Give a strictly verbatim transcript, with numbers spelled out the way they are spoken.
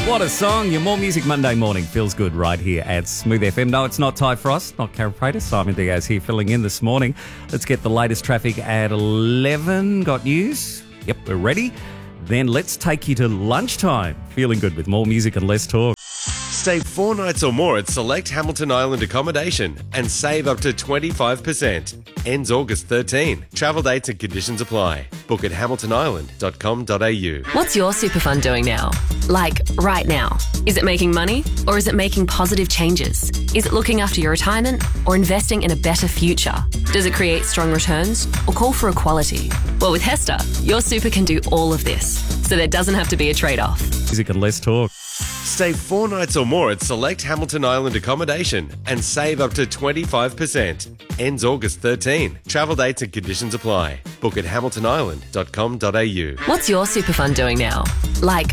What a song. Your More Music Monday morning feels good right here at Smooth F M. No, it's not Ty Frost, not Karen Prater. Simon Diaz here filling in this morning. Let's get the latest traffic at eleven. Got news? Yep, we're ready. Then let's take you to lunchtime. Feeling good with more music and less talk. Stay four nights or more at select Hamilton Island accommodation and save up to twenty-five percent. Ends August thirteenth. Travel dates and conditions apply. Book at hamilton island dot com dot a u. What's your super fund doing now? Like, right now. Is it making money or is it making positive changes? Is it looking after your retirement or investing in a better future? Does it create strong returns or call for equality? Well, with Hester, your super can do all of this, so there doesn't have to be a trade-off. Music and less talk. Stay four nights or more at select Hamilton Island accommodation and save up to twenty-five percent. Ends August thirteenth. Travel dates and conditions apply. Book at hamilton island dot com dot a u. What's your super fund doing now? Like,